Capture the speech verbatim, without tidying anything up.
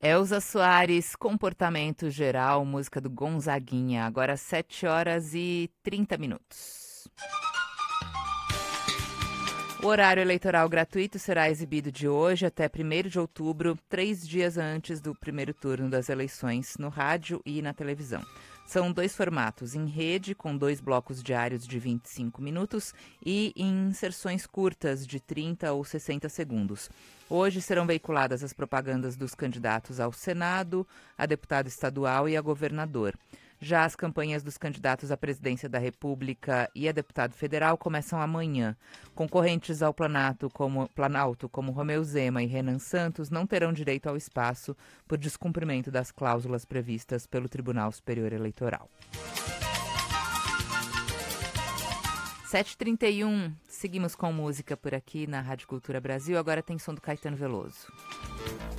Elza Soares, Comportamento Geral, música do Gonzaguinha. Agora sete horas e trinta minutos. O horário eleitoral gratuito será exibido de hoje até primeiro de outubro, três dias antes do primeiro turno das eleições, no rádio e na televisão. São dois formatos, em rede, com dois blocos diários de vinte e cinco minutos e em inserções curtas de trinta ou sessenta segundos. Hoje serão veiculadas as propagandas dos candidatos ao Senado, a deputado estadual e a governador. Já as campanhas dos candidatos à presidência da República e a deputado federal começam amanhã. Concorrentes ao Planalto como, Planalto, como Romeu Zema e Renan Santos, não terão direito ao espaço por descumprimento das cláusulas previstas pelo Tribunal Superior Eleitoral. sete e trinta e um, seguimos com música por aqui na Rádio Cultura Brasil. Agora tem som do Caetano Veloso.